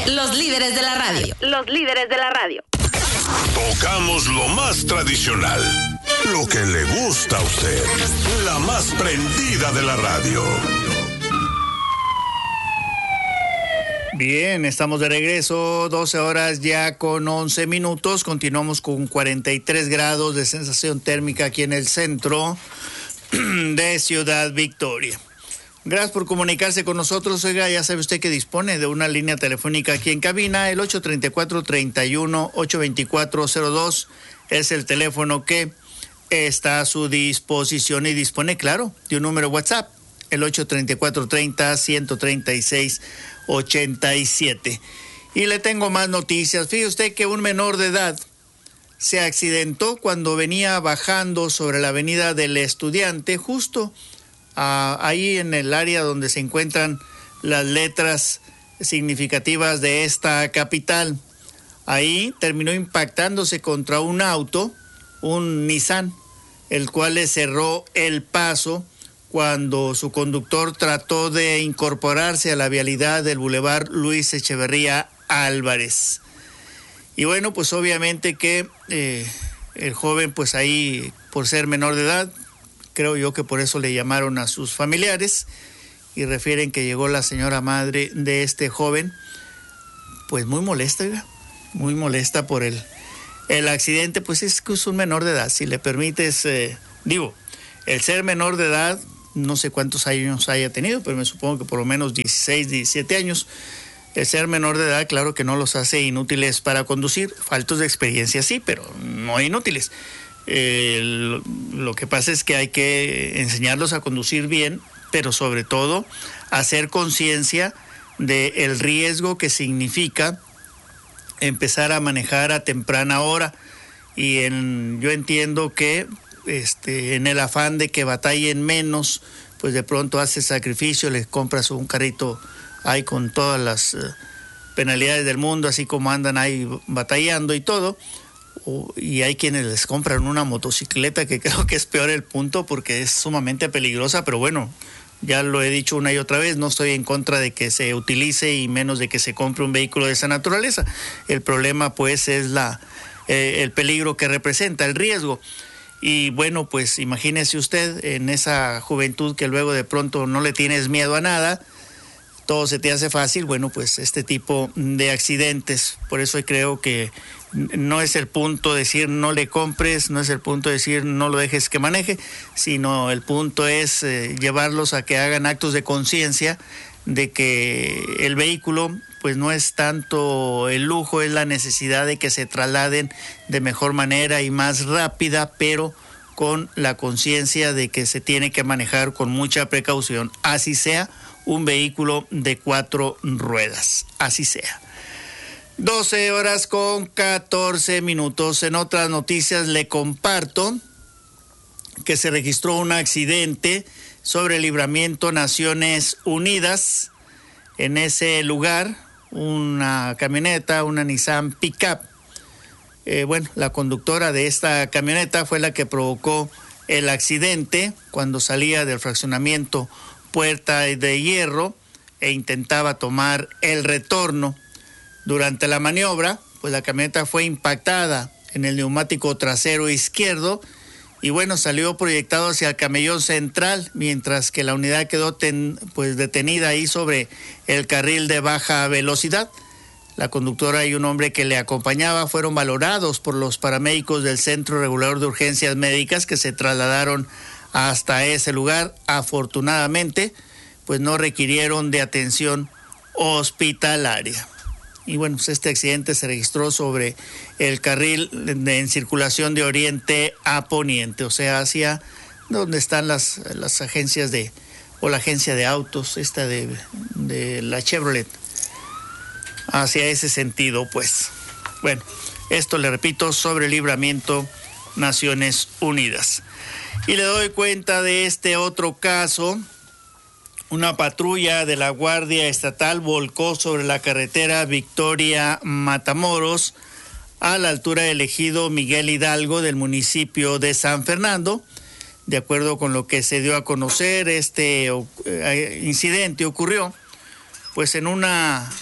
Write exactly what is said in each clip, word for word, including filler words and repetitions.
Los líderes de la radio. Los líderes de la radio. Tocamos lo más tradicional, lo que le gusta a usted, la más prendida de la radio. Bien, estamos de regreso, doce horas ya con once minutos, continuamos con cuarenta y tres grados de sensación térmica aquí en el centro de Ciudad Victoria. Gracias por comunicarse con nosotros. Oiga, ya sabe usted que dispone de una línea telefónica aquí en cabina, el ocho tres cuatro, tres uno, ocho dos cuatro cero dos es el teléfono que está a su disposición y dispone, claro, de un número WhatsApp, el ocho tres cuatro, treinta, ciento treinta y seis, ochenta y siete. Y le tengo más noticias. Fíjese usted que un menor de edad se accidentó cuando venía bajando sobre la avenida del Estudiante, justo Uh, ahí en el área donde se encuentran las letras significativas de esta capital. Ahí terminó impactándose contra un auto, un Nissan, el cual le cerró el paso cuando su conductor trató de incorporarse a la vialidad del Boulevard Luis Echeverría Álvarez. Y bueno, pues obviamente que eh, el joven, pues ahí, por ser menor de edad, creo yo que por eso le llamaron a sus familiares y refieren que llegó la señora madre de este joven, pues muy molesta, ¿verdad? Muy molesta por el, el accidente, pues es que es un menor de edad. Si le permites, eh, digo, el ser menor de edad, no sé cuántos años haya tenido, pero me supongo que por lo menos dieciséis, diecisiete años. El ser menor de edad, claro que no los hace inútiles para conducir, faltos de experiencia sí, pero no inútiles. Eh, lo, lo que pasa es que hay que enseñarlos a conducir bien, pero sobre todo hacer conciencia del riesgo que significa empezar a manejar a temprana hora. Y en, yo entiendo que este, en el afán de que batallen menos, pues de pronto haces sacrificio, les compras un carrito ahí con todas las uh, penalidades del mundo, así como andan ahí batallando y todo. Y hay quienes les compran una motocicleta, que creo que es peor el punto porque es sumamente peligrosa, pero bueno, ya lo he dicho una y otra vez, no estoy en contra de que se utilice y menos de que se compre un vehículo de esa naturaleza. El problema pues es la eh, el peligro que representa, el riesgo. Y bueno, pues imagínese usted en esa juventud que luego de pronto no le tienes miedo a nada, todo se te hace fácil, bueno, pues este tipo de accidentes. Por eso creo que no es el punto decir no le compres, no es el punto decir no lo dejes que maneje, sino el punto es eh, llevarlos a que hagan actos de conciencia de que el vehículo pues no es tanto el lujo, es la necesidad de que se trasladen de mejor manera y más rápida, pero con la conciencia de que se tiene que manejar con mucha precaución, así sea un vehículo de cuatro ruedas, así sea. doce horas con catorce minutos. En otras noticias le comparto que se registró un accidente sobre el Libramiento Naciones Unidas. En ese lugar, una camioneta, una Nissan Pickup. Eh, bueno, la conductora de esta camioneta fue la que provocó el accidente cuando salía del fraccionamiento Puerta de Hierro e intentaba tomar el retorno. Durante la maniobra, pues la camioneta fue impactada en el neumático trasero izquierdo y bueno, salió proyectado hacia el camellón central, mientras que la unidad quedó ten, pues detenida ahí sobre el carril de baja velocidad. La conductora y un hombre que le acompañaba fueron valorados por los paramédicos del Centro Regulador de Urgencias Médicas que se trasladaron hasta ese lugar. Afortunadamente, pues no requirieron de atención hospitalaria. Y bueno, pues este accidente se registró sobre el carril de, en circulación de oriente a poniente, o sea, hacia donde están las, las agencias de, o la agencia de autos, esta de, de la Chevrolet, hacia ese sentido, pues. Bueno, esto le repito sobre el Libramiento Naciones Unidas. Y le doy cuenta de este otro caso. Una patrulla de la Guardia Estatal volcó sobre la carretera Victoria-Matamoros a la altura del ejido Miguel Hidalgo del municipio de San Fernando. De acuerdo con lo que se dio a conocer, este eh, incidente ocurrió pues en una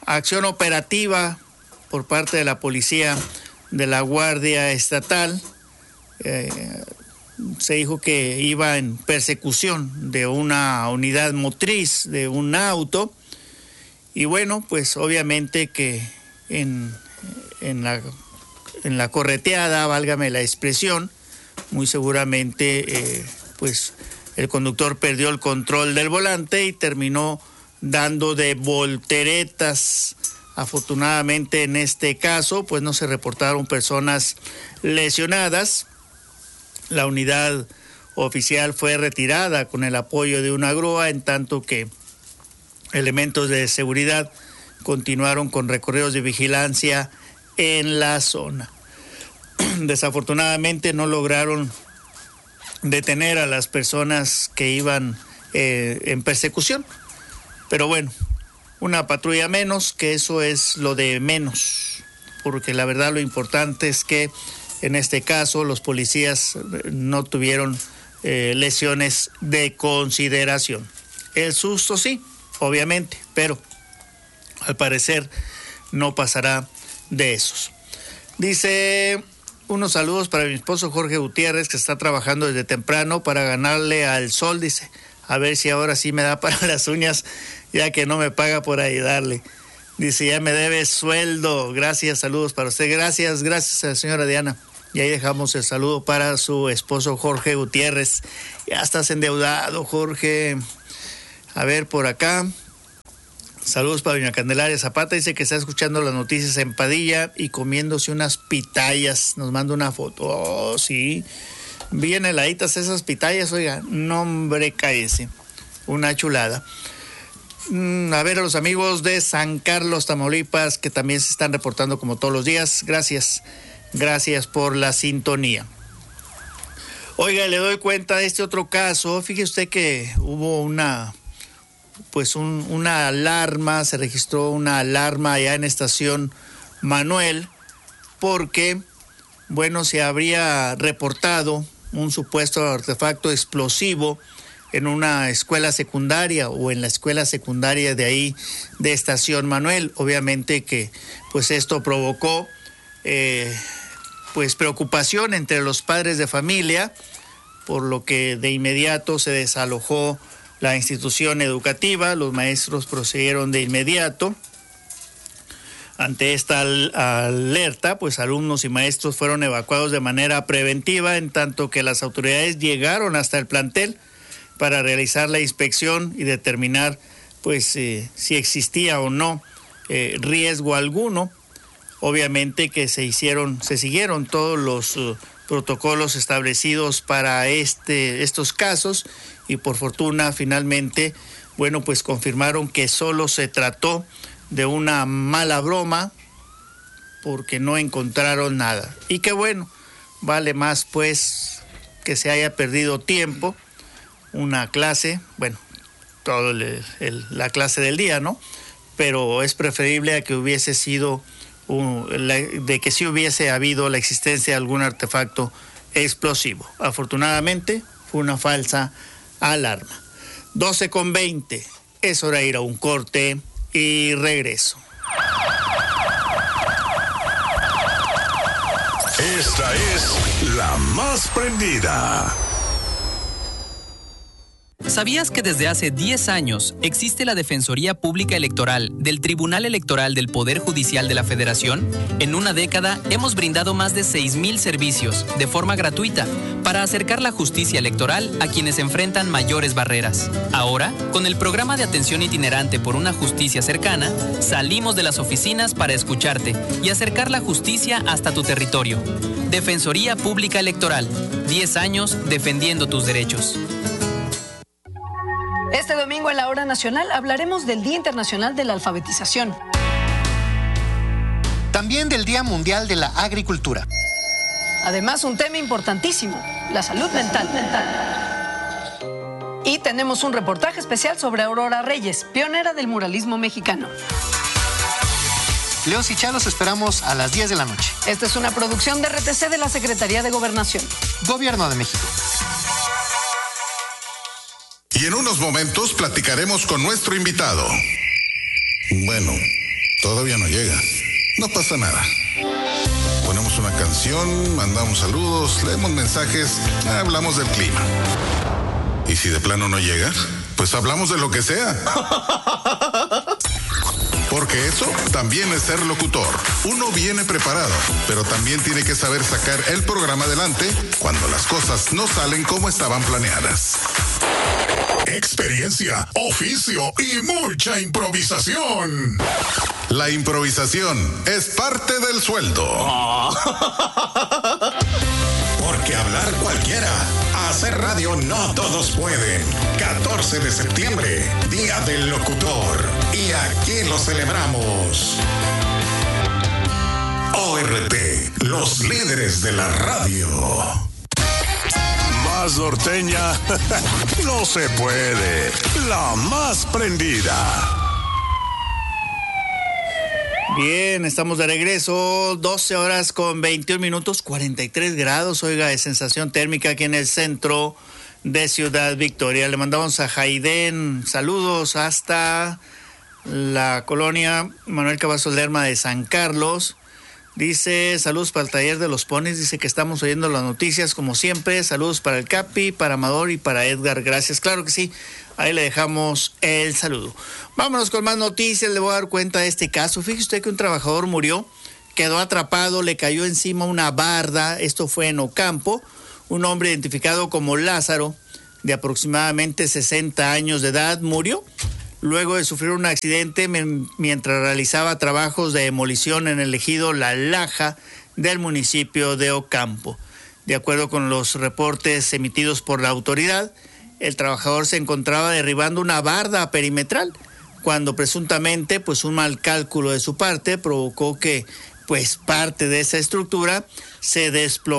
acción operativa por parte de la policía de la Guardia Estatal. Eh, se dijo que iba en persecución de una unidad motriz, de un auto, y bueno, pues obviamente que en, en, la, en la correteada, válgame la expresión, muy seguramente eh, pues el conductor perdió el control del volante y terminó dando de volteretas. Afortunadamente en este caso pues no se reportaron personas lesionadas. La unidad oficial fue retirada con el apoyo de una grúa, en tanto que elementos de seguridad continuaron con recorridos de vigilancia en la zona. Desafortunadamente no lograron detener a las personas que iban eh, en persecución, pero bueno, una patrulla menos, que eso es lo de menos, porque la verdad lo importante es que en este caso los policías no tuvieron eh, lesiones de consideración. El susto sí, obviamente, pero al parecer no pasará de esos. Dice, unos saludos para mi esposo Jorge Gutiérrez, que está trabajando desde temprano para ganarle al sol, dice, a ver si ahora sí me da para las uñas, ya que no me paga por ayudarle. Dice, ya me debe sueldo. Gracias, saludos para usted. Gracias, gracias a la señora Diana. Y ahí dejamos el saludo para su esposo Jorge Gutiérrez. Ya estás endeudado, Jorge. A ver, por acá. Saludos para doña Candelaria Zapata. Dice que está escuchando las noticias en Padilla y comiéndose unas pitayas. Nos manda una foto. Oh, sí. Bien heladitas esas pitayas, oiga. No, hombre, cállese. Una chulada. A ver, a los amigos de San Carlos, Tamaulipas, que también se están reportando como todos los días. Gracias, gracias por la sintonía. Oiga, le doy cuenta de este otro caso. Fíjese usted que hubo una, pues un, una alarma, se registró una alarma allá en Estación Manuel, porque, bueno, se habría reportado un supuesto artefacto explosivo en una escuela secundaria o en la escuela secundaria de ahí de Estación Manuel. Obviamente que pues esto provocó eh, pues preocupación entre los padres de familia, por lo que de inmediato se desalojó la institución educativa. Los maestros procedieron de inmediato. Ante esta alerta, pues alumnos y maestros fueron evacuados de manera preventiva, en tanto que las autoridades llegaron hasta el plantel para realizar la inspección y determinar pues eh, si existía o no eh, riesgo alguno. Obviamente que se hicieron, se siguieron todos los uh, protocolos establecidos para este, estos casos, y por fortuna finalmente, bueno, pues confirmaron que solo se trató de una mala broma, porque no encontraron nada. Y qué bueno, vale más pues que se haya perdido tiempo, una clase, bueno, todo el, el, la clase del día, ¿no? Pero es preferible a que hubiese sido, un, la, de que sí hubiese habido la existencia de algún artefacto explosivo. Afortunadamente fue una falsa alarma. doce con veinte, es hora de ir a un corte y regreso. Esta es la más prendida. ¿Sabías que desde hace diez años existe la Defensoría Pública Electoral del Tribunal Electoral del Poder Judicial de la Federación? En una década hemos brindado más de seis mil servicios de forma gratuita para acercar la justicia electoral a quienes enfrentan mayores barreras. Ahora, con el programa de atención itinerante por una justicia cercana, salimos de las oficinas para escucharte y acercar la justicia hasta tu territorio. Defensoría Pública Electoral, diez años defendiendo tus derechos. Este domingo en la Hora Nacional hablaremos del Día Internacional de la Alfabetización. También del Día Mundial de la Agricultura. Además, un tema importantísimo, la salud mental. Y tenemos un reportaje especial sobre Aurora Reyes, pionera del muralismo mexicano. Leos y Chalos esperamos a las diez de la noche. Esta es una producción de R T C de la Secretaría de Gobernación. Gobierno de México. Y en unos momentos platicaremos con nuestro invitado. Bueno, Todavía no llega. No pasa nada. Ponemos una canción, mandamos saludos, leemos mensajes, hablamos del clima. ¿Y si de plano no llega? Pues hablamos de lo que sea. Porque eso también es ser locutor. Uno viene preparado, pero también tiene que saber sacar el programa adelante cuando las cosas no salen como estaban planeadas. Experiencia, oficio y mucha improvisación. La improvisación es parte del sueldo. Porque hablar cualquiera, hacer radio no todos pueden. catorce de septiembre, Día del Locutor. Y aquí lo celebramos. O R T, los líderes de la radio. Más norteña, no se puede. La más prendida. Bien, estamos de regreso, doce horas con veintiún minutos, cuarenta y tres grados, oiga, de sensación térmica aquí en el centro de Ciudad Victoria. Le mandamos a Jaidén saludos hasta la colonia Manuel Cavazos Lerma de San Carlos. Dice, saludos para el taller de los ponis, dice que estamos oyendo las noticias como siempre. Saludos para el Capi, para Amador y para Edgar, gracias. Claro que sí, ahí le dejamos el saludo. Vámonos con más noticias, le voy a dar cuenta de este caso. Fíjese usted que un trabajador murió, quedó atrapado, le cayó encima una barda, esto fue en Ocampo. Un hombre identificado como Lázaro, de aproximadamente sesenta años de edad, murió luego de sufrir un accidente mientras realizaba trabajos de demolición en el ejido La Laja del municipio de Ocampo. De acuerdo con los reportes emitidos por la autoridad, el trabajador se encontraba derribando una barda perimetral cuando presuntamente pues un mal cálculo de su parte provocó que pues parte de esa estructura se desplomara.